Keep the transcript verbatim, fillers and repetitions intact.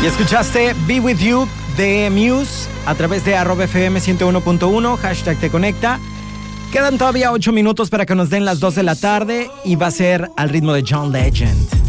Y escuchaste Be With You de Muse a través de arroba F M ciento uno punto uno, hashtag Te Conecta. Quedan todavía ocho minutos para que nos den las dos de la tarde y va a ser al ritmo de John Legend.